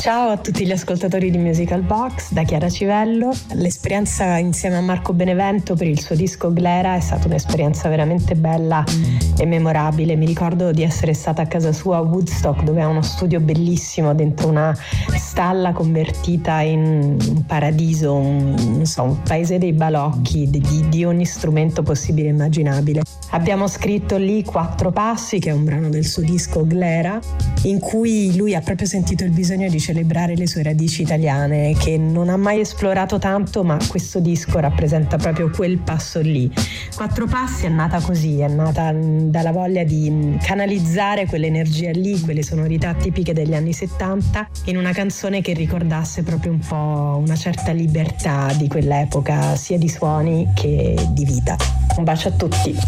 Ciao a tutti gli ascoltatori di Musical Box, da Chiara Civello. L'esperienza insieme a Marco Benevento per il suo disco Glera è stata un'esperienza veramente bella e memorabile. Mi ricordo di essere stata a casa sua a Woodstock, dove ha uno studio bellissimo dentro una stalla convertita in un paradiso, un paese dei balocchi, di ogni strumento possibile e immaginabile. Abbiamo scritto lì 4 passi, che è un brano del suo disco Glera, in cui lui ha proprio sentito il bisogno di celebrare le sue radici italiane, che non ha mai esplorato tanto, ma questo disco rappresenta proprio quel passo lì. 4 passi è nata così, è nata dalla voglia di canalizzare quell'energia lì, quelle sonorità tipiche degli anni 70, in una canzone che ricordasse proprio un po' una certa libertà di quell'epoca, sia di suoni che di vita. Un bacio a tutti.